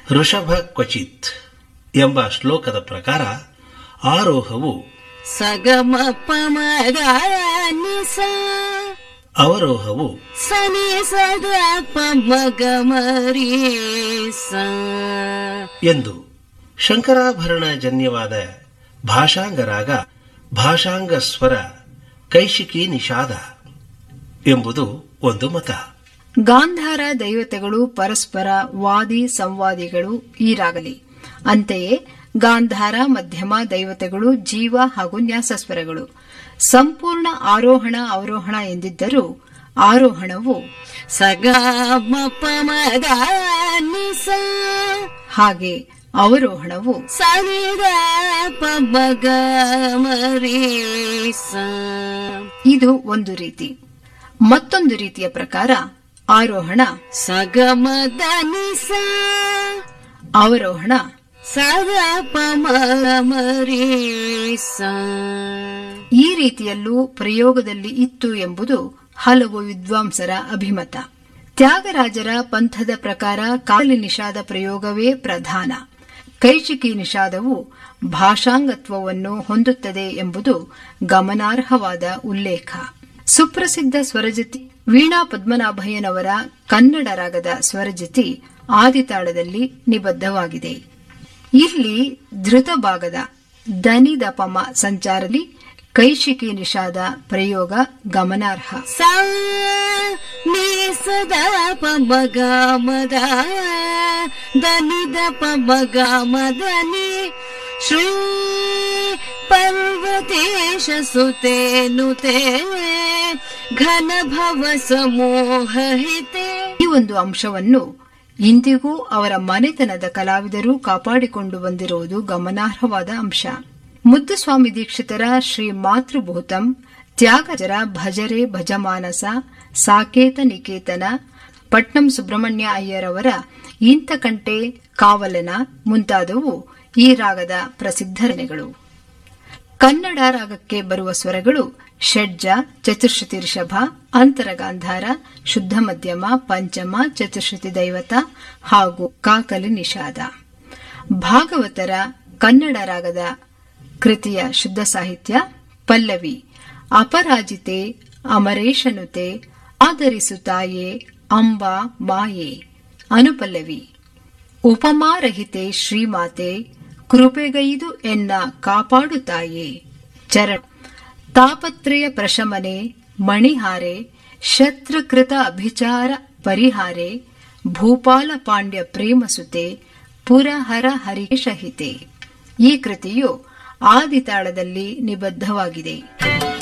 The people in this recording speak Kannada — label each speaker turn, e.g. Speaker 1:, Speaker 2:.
Speaker 1: ಋಷಭ ಕ್ವಚಿತ್ ಎಂಬ ಶ್ಲೋಕದ ಪ್ರಕಾರ ಆರೋಹವು
Speaker 2: ಸಗಮ ಪಮಗ ನಿಸ,
Speaker 1: ಅವರೋಹವು
Speaker 2: ಸನಿ ಸದ ಪಮಗಮರಿ
Speaker 1: ಎಂದು ಶಂಕರಾಭರಣಜನ್ಯವಾದ ಭಾಷಾಂಗರಾಗ, ಭಾಷಾಂಗ ಸ್ವರ, ಕೈಶಿಕಿ ನಿಷಾದ ಎಂಬುದು ಒಂದು ಮತ.
Speaker 3: ಗಾಂಧಾರ ದೈವತೆಗಳು ಪರಸ್ಪರ ವಾದಿ ಸಂವಾದಿಗಳು ಈ ರಾಗಲಿ. ಅಂತೆಯೇ ಗಾಂಧಾರ ಮಧ್ಯಮ ದೈವತೆಗಳು ಜೀವ ಹಾಗೂ ನ್ಯಾಸಸ್ವರಗಳು. ಸಂಪೂರ್ಣ ಆರೋಹಣ ಅವರೋಹಣ ಎಂದಿದ್ದರೂ ಆರೋಹಣವು
Speaker 2: ಸಗಮ ಪಮಗ ನಿಸ,
Speaker 3: ಹಾಗೆ ಅವರೋಹಣವು
Speaker 2: ಸನಿದ ಪಮಗಮರಿ.
Speaker 3: ಇದು ಒಂದು ರೀತಿ. ಮತ್ತೊಂದು ರೀತಿಯ ಪ್ರಕಾರ ಆರೋಹಣ
Speaker 2: ಸಗಮದ ನಿಸ,
Speaker 3: ಅವರೋಹಣ
Speaker 2: ಸದ ಪಮಗಮರಿ.
Speaker 3: ಈ ರೀತಿಯಲ್ಲೂ ಪ್ರಯೋಗದಲ್ಲಿ ಇತ್ತು ಎಂಬುದು ಹಲವು ವಿದ್ವಾಂಸರ ಅಭಿಮತ. ತ್ಯಾಗರಾಜರ ಪಂಥದ ಪ್ರಕಾರ ಕಾಲಿ ನಿಷಾದ ಪ್ರಯೋಗವೇ ಪ್ರಧಾನ. ಕೈಶಿಕಿ ನಿಷಾದವು ಭಾಷಾಂಗತ್ವವನ್ನು ಹೊಂದುತ್ತದೆ ಎಂಬುದು ಗಮನಾರ್ಹವಾದ ಉಲ್ಲೇಖ. ಸುಪ್ರಸಿದ್ಧ ಸ್ವರಜತಿ ವೀಣಾ ಪದ್ಮನಾಭಯ್ಯನವರ ಕನ್ನಡ ರಾಗದ ಸ್ವರಜತಿ ಆದಿತಾಳದಲ್ಲಿ ನಿಬದ್ಧವಾಗಿದೆ. ಇಲ್ಲಿ ಧೃತ ಭಾಗದ ದನಿ ದಪಮ ಸಂಚಾರಲಿ ಕೈಶಿಕಿ ನಿಷಾದ ಪ್ರಯೋಗ ಗಮನಾರ್ಹ.
Speaker 2: ಸದ ಪಮಗ ಮದ ದನಿ ದಪಮಗ ಮದನಿ ಶ್ರೀ ಪರ್ವತೇಶ ಸುತೆ ನುತೆ ಘನ ಭವ ಸಮೋಹಿತೆ.
Speaker 3: ಈ ಒಂದು ಅಂಶವನ್ನು ಇಂದಿಗೂ ಅವರ ಮನೆತನದ ಕಲಾವಿದರು ಕಾಪಾಡಿಕೊಂಡು ಬಂದಿರುವುದು ಗಮನಾರ್ಹವಾದ ಅಂಶ. ಮುದ್ದುಸ್ವಾಮಿ ದೀಕ್ಷಿತರ ಶ್ರೀ ಮಾತೃಭೂತಂ, ತ್ಯಾಗರಾಜರ ಭಜರೆ ಭಜಮಾನಸ, ಸಾಕೇತ ನಿಕೇತನ, ಪಟ್ನಂ ಸುಬ್ರಹ್ಮಣ್ಯ ಅಯ್ಯರವರ ಇಂತಕಂಟೆ ಕಾವಲನ ಮುಂತಾದವು ಈ ರಾಗದ ಪ್ರಸಿದ್ಧ ರಚನೆಗಳು. ಕನ್ನಡ ರಾಗಕ್ಕೆ ಬರುವ ಸ್ವರಗಳು ಷಡ್ಜ, ಚತುಶ್ರುತಿ ಋಷಭ, ಅಂತರಗಾಂಧಾರ, ಶುದ್ಧ ಮಧ್ಯಮ, ಪಂಚಮ, ಚತುಶ್ರುತಿ ದೈವತ ಹಾಗೂ ಕಾಕಲಿ ನಿಷಾದ. ಭಾಗವತರ ಕನ್ನಡ ರಾಗದ ಕೃತಿಯ ಶುದ್ಧ ಸಾಹಿತ್ಯ ಪಲ್ಲವಿ ಅಪರಾಜಿತೆ ಅಮರೇಶನುತೆ ಆದರಿಸುತ್ತಾಯೇ ಅಂಬಾ ಮಾಯೆ. ಅನುಪಲ್ಲವಿ ಉಪಮಾರಹಿತೆ ಶ್ರೀಮಾತೆ ಕೃಪೆಗೈದು ಎನ್ನ ಕಾಪಾಡುತ್ತಾಯೇ. ಚರಣ ತಾಪತ್ರಯ ಪ್ರಶಮನೆ ಮಣಿಹಾರೆ ಶತ್ರುಕೃತ ಅಭಿಚಾರ ಪರಿಹಾರೆ ಭೂಪಾಲ ಪಾಂಡ್ಯ ಪ್ರೇಮಸುತೆ ಪುರಹರ ಹರಿಶಹಿತೆ. ಈ ಕೃತಿಯು ಆದಿತಾಳದಲ್ಲಿ ನಿಬದ್ಧವಾಗಿದೆ.